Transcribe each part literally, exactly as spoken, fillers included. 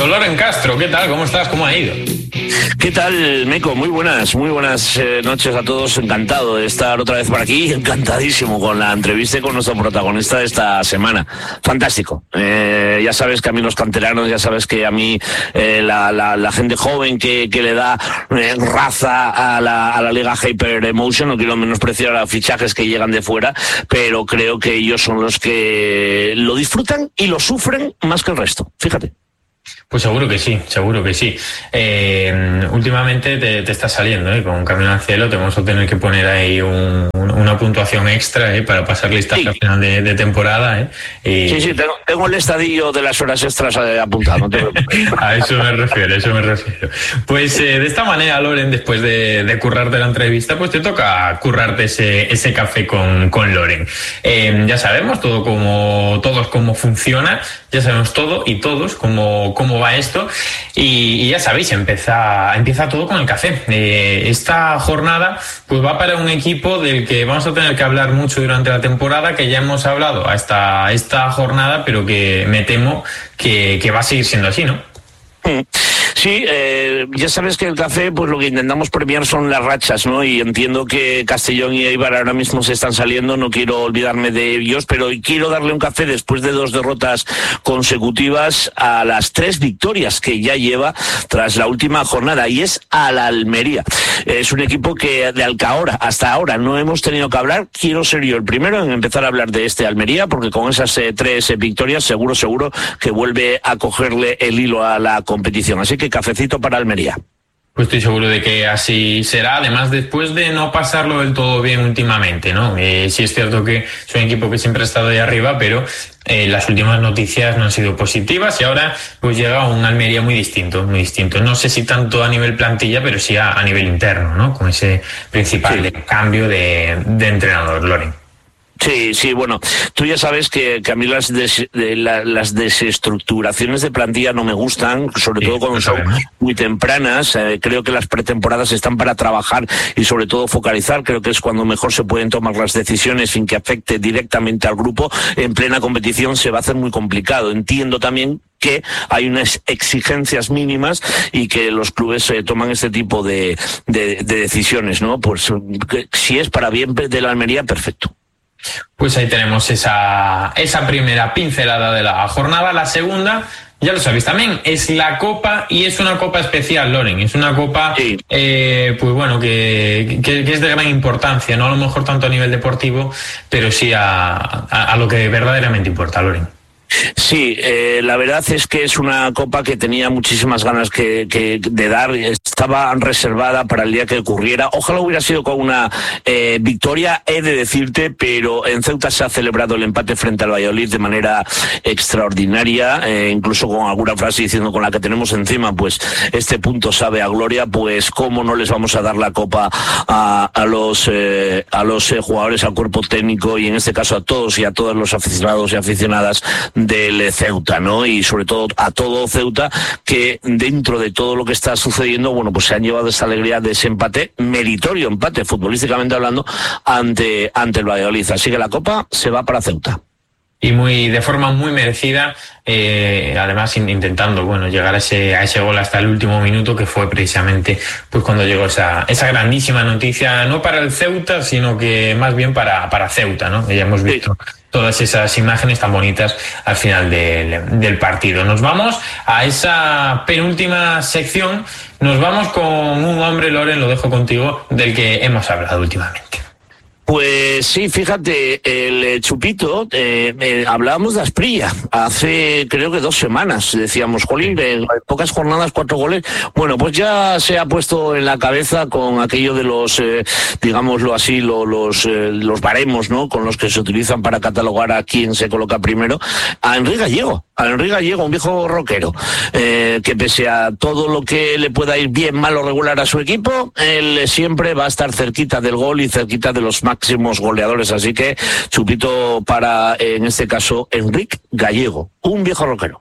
Don Loren Castro, ¿qué tal? ¿Cómo estás? ¿Cómo ha ido? ¿Qué tal, Meco? Muy buenas, muy buenas eh, noches a todos. Encantado de estar otra vez por aquí, encantadísimo con la entrevista y con nuestro protagonista de esta semana. Fantástico. Eh, ya sabes que a mí los canteranos, ya sabes que a mí eh, la, la, la gente joven que, que le da eh, raza a la, a la Liga Hyper Emotion, no quiero menospreciar a los fichajes que llegan de fuera, pero creo que ellos son los que lo disfrutan y lo sufren más que el resto. Fíjate. Pues seguro que sí, seguro que sí. Eh, últimamente te, te está saliendo, ¿eh? Con Camino al Cielo te vamos a tener que poner ahí un, un, una puntuación extra, ¿eh? Para pasar listas sí. al final de, de temporada, ¿eh? Y... Sí, sí, tengo, tengo el estadillo de las horas extras apuntado. No te a eso me refiero, a eso me refiero. Pues eh, de esta manera, Loren, después de, de currarte la entrevista, pues te toca currarte ese, ese café con, con Loren. Eh, ya sabemos todo cómo, todos cómo funciona, ya sabemos todo y todos cómo, cómo va esto y, y ya sabéis, empieza, empieza todo con el café. Eh, esta jornada pues va para un equipo del que vamos a tener que hablar mucho durante la temporada, que ya hemos hablado hasta esta jornada, pero que me temo que, que va a seguir siendo así, ¿no? Sí, eh, ya sabes que el café, pues lo que intentamos premiar son las rachas, ¿no? Y entiendo que Castellón y Eibar ahora mismo se están saliendo, no quiero olvidarme de ellos, pero quiero darle un café después de dos derrotas consecutivas a las tres victorias que ya lleva tras la última jornada, y es al Almería. Es un equipo que de Alcahora hasta ahora no hemos tenido que hablar. Quiero ser yo el primero en empezar a hablar de este Almería, porque con esas eh, tres eh, victorias seguro, seguro que vuelve a cogerle el hilo a la competición. Así que cafecito para Almería. Pues estoy seguro de que así será, además después de no pasarlo del todo bien últimamente, ¿no? Eh, sí es cierto que es un equipo que siempre ha estado ahí arriba, pero eh, las últimas noticias no han sido positivas y ahora pues llega un Almería muy distinto, muy distinto. No sé si tanto a nivel plantilla, pero sí a, a nivel interno, ¿no? Con ese principal sí. cambio de, de entrenador, Loren. Sí, sí, bueno, tú ya sabes que, que a mí las, des, de la, las desestructuraciones de plantilla no me gustan, sobre sí, todo cuando son muy tempranas. Eh, creo que las pretemporadas están para trabajar y sobre todo focalizar. Creo que es cuando mejor se pueden tomar las decisiones sin que afecte directamente al grupo. En plena competición se va a hacer muy complicado. Entiendo también que hay unas exigencias mínimas y que los clubes eh, toman este tipo de, de, de decisiones, ¿no? Pues que, si es para bien de la Almería, perfecto. Pues ahí tenemos esa, esa primera pincelada de la jornada. La segunda, ya lo sabéis también, es la Copa, y es una Copa especial, Loren. Es una Copa, sí. eh, pues bueno, que, que, que es de gran importancia, no a lo mejor tanto a nivel deportivo, pero sí a, a, a lo que verdaderamente importa, Loren. Sí, eh, la verdad es que es una copa que tenía muchísimas ganas que, que de dar, estaba reservada para el día que ocurriera. Ojalá hubiera sido con una eh, victoria, he de decirte, pero en Ceuta se ha celebrado el empate frente al Valladolid de manera extraordinaria, eh, incluso con alguna frase diciendo con la que tenemos encima, pues este punto sabe a gloria, pues cómo no les vamos a dar la copa a, a los, eh, a los eh, jugadores, al cuerpo técnico y en este caso a todos y a todos los aficionados y aficionadas del Ceuta, ¿no? Y sobre todo a todo Ceuta, que dentro de todo lo que está sucediendo, bueno, pues se han llevado esa alegría de ese empate, meritorio empate, futbolísticamente hablando, ante, ante el Valladolid. Así que la Copa se va para Ceuta. Y muy de forma muy merecida, eh, además intentando bueno llegar a ese a ese gol hasta el último minuto, que fue precisamente pues cuando llegó esa esa grandísima noticia, no para el Ceuta, sino que más bien para para Ceuta, ¿no? Ya hemos visto sí. todas esas imágenes tan bonitas al final del, del partido. Nos vamos a esa penúltima sección, nos vamos con un hombre, Loren, lo dejo contigo, del que hemos hablado últimamente. Pues sí, fíjate, el Chupito, eh, eh, hablábamos de Asprilla hace creo que dos semanas, decíamos, jolín, en pocas jornadas, cuatro goles. Bueno, pues ya se ha puesto en la cabeza con aquello de los, eh, digámoslo así, lo, los, eh, los baremos, ¿no? Con los que se utilizan para catalogar a quién se coloca primero, a Henry Gallego. A Henry Gallego, un viejo rockero, eh, que pese a todo lo que le pueda ir bien, mal o regular a su equipo, él siempre va a estar cerquita del gol y cerquita de los máximos goleadores. Así que chupito para, en este caso, Enric Gallego, un viejo rockero.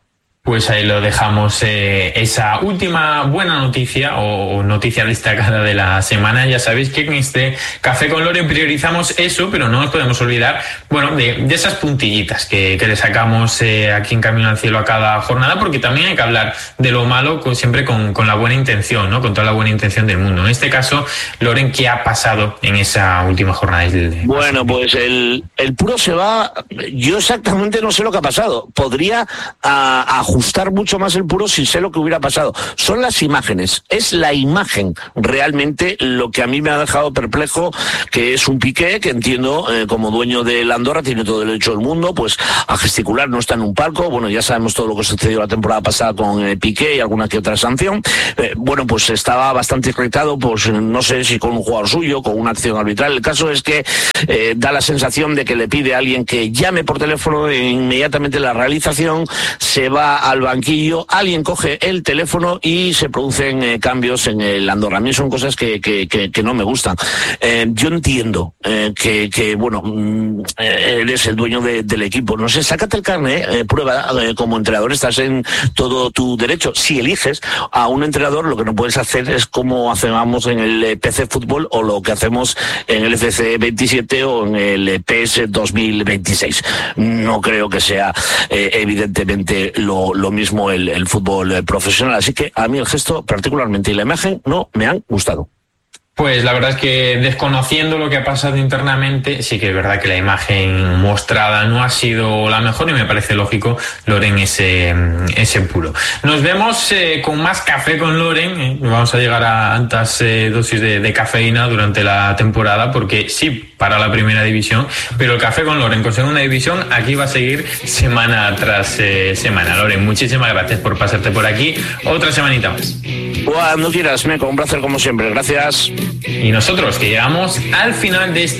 Pues ahí lo dejamos, eh, esa última buena noticia o noticia destacada de la semana. Ya sabéis que en este Café con Loren priorizamos eso, pero no nos podemos olvidar, bueno, de, de esas puntillitas que, que le sacamos eh, aquí en Camino al Cielo a cada jornada, porque también hay que hablar de lo malo con, siempre con, con la buena intención, ¿no? Con toda la buena intención del mundo. En este caso, Loren, ¿qué ha pasado en esa última jornada? Bueno, pues el, el puro se va. Yo exactamente no sé lo que ha pasado. Podría a, a ajustar mucho más el puro si sé lo que hubiera pasado. Son las imágenes, es la imagen realmente lo que a mí me ha dejado perplejo, que es un Piqué que entiendo, eh, como dueño de la Andorra, tiene todo el derecho del mundo pues a gesticular, no está en un palco. Bueno, ya sabemos todo lo que sucedió la temporada pasada con eh, Piqué y alguna que otra sanción. Eh, bueno, pues estaba bastante irritado, pues no sé si con un jugador suyo, con una acción arbitral. El caso es que eh, da la sensación de que le pide a alguien que llame por teléfono e inmediatamente la realización se va al banquillo, alguien coge el teléfono y se producen eh, cambios en el Andorra. A mí son cosas que, que, que, que no me gustan. Eh, yo entiendo eh, que, que, bueno, mm, eres el dueño de, del equipo. No sé, sácate el carnet, eh, prueba, eh, como entrenador estás en todo tu derecho. Si eliges a un entrenador, lo que no puedes hacer es como hacemos en el P C Fútbol o lo que hacemos en el F C veintisiete o en el P S dos mil veintiséis. No creo que sea eh, evidentemente lo lo mismo el, el fútbol profesional, así que a mí el gesto particularmente y la imagen no me han gustado. Pues la verdad es que desconociendo lo que ha pasado internamente, sí que es verdad que la imagen mostrada no ha sido la mejor y me parece lógico, Loren, ese, ese puro. Nos vemos eh, con más Café con Loren, eh. Vamos a llegar a altas eh, dosis de, de cafeína durante la temporada, porque sí, para la primera división, pero el Café con Loren con segunda división aquí va a seguir semana tras eh, semana. Loren, muchísimas gracias por pasarte por aquí otra semanita más. Cuando quieras, Meco, un placer como siempre, gracias. Y nosotros que llegamos al final de este